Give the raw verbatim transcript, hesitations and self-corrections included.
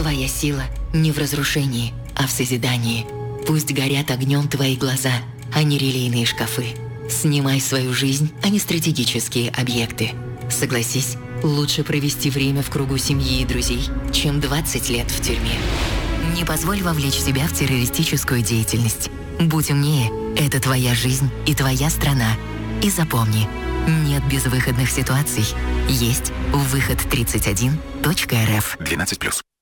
Твоя сила не в разрушении, а в созидании. Пусть горят огнем твои глаза, а не релейные шкафы. Снимай свою жизнь, а не стратегические объекты. Согласись, лучше провести время в кругу семьи и друзей, чем двадцать лет в тюрьме. Не позволь вовлечь себя в террористическую деятельность. Будь умнее, это твоя жизнь и твоя страна. И запомни, нет безвыходных ситуаций. Есть выход тридцать один точка эр эф. двенадцать плюс.